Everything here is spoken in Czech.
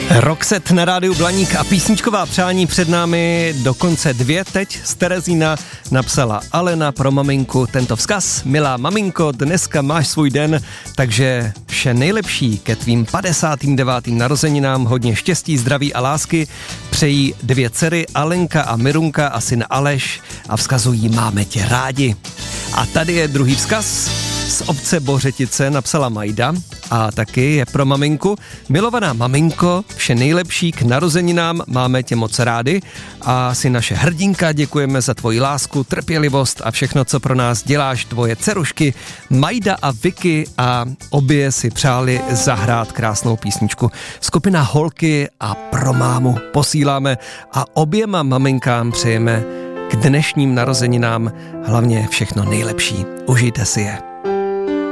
Roxette na rádiu Blaník a písničková přání před námi, dokonce 2 teď z Terezína napsala Alena pro maminku tento vzkaz. Milá maminko, dneska máš svůj den, takže vše nejlepší ke tvým 59. narozeninám, hodně štěstí, zdraví a lásky přejí 2 dcery Alenka a Mirunka a syn Aleš a vzkazují máme tě rádi. A tady je druhý vzkaz. Z obce Bořetice napsala Majda a taky je pro maminku. Milovaná maminko, vše nejlepší k narozeninám, máme tě moc rádi a si naše hrdinka, děkujeme za tvoji lásku, trpělivost a všechno, co pro nás děláš, tvoje dcerušky Majda a Vicky a obě si přáli zahrát krásnou písničku. Skupina Holky a pro mámu posíláme a oběma maminkám přejeme k dnešním narozeninám hlavně všechno nejlepší. Užijte si je.